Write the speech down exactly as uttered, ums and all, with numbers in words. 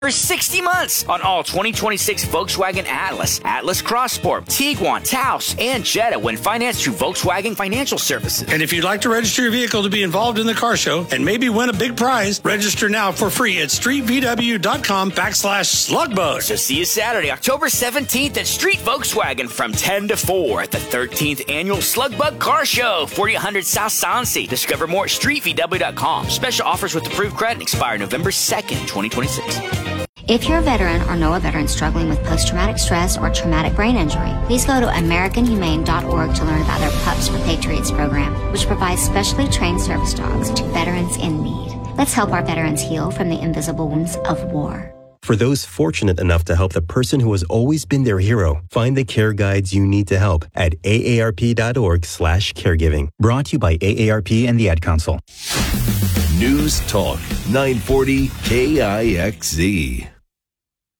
For sixty months on all twenty twenty-six Volkswagen Atlas, Atlas Crossport, Tiguan, Taos, and Jetta when financed through Volkswagen Financial Services. And if you'd like to register your vehicle to be involved in the car show and maybe win a big prize, register now for free at streetvw.com backslash slugbug. So see you Saturday, October seventeenth at Street Volkswagen from ten to four at the thirteenth Annual Slugbug Car Show, forty hundred South Sansi. Discover more at street v w dot com. Special offers with approved credit expire November second, twenty twenty-six. If you're a veteran or know a veteran struggling with post-traumatic stress or traumatic brain injury, please go to american humane dot org to learn about their Pups for Patriots program, which provides specially trained service dogs to veterans in need. Let's help our veterans heal from the invisible wounds of war. For those fortunate enough to help the person who has always been their hero, find the care guides you need to help at a a r p dot org slash caregiving. Brought to you by A A R P and the Ad Council. News Talk nine forty K I X Z.